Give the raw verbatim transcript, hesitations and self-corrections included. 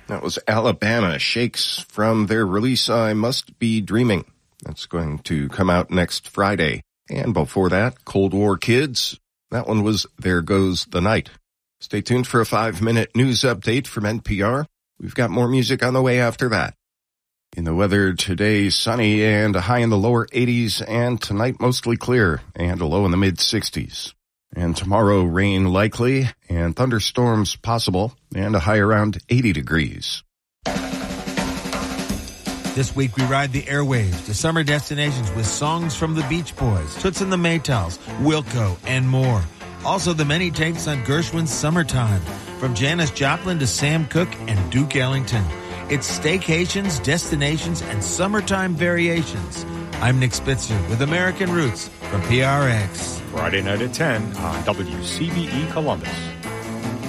That was Alabama Shakes from their release I Must Be Dreaming. That's going to come out next Friday. And before that, Cold War Kids. That one was There Goes the Night. Stay tuned for a five-minute news update from N P R. We've got more music on the way after that. In the weather today, sunny and a high in the lower eighties, and tonight mostly clear and a low in the mid-sixties. And tomorrow, rain likely and thunderstorms possible and a high around eighty degrees. This week we ride the airwaves to summer destinations with songs from the Beach Boys, Toots and the Maytals, Wilco, and more. Also the many takes on Gershwin's Summertime, from Janis Joplin to Sam Cooke and Duke Ellington. It's staycations, destinations, and summertime variations. I'm Nick Spitzer with American Roots from P R X. Friday night at ten on W C B E Columbus.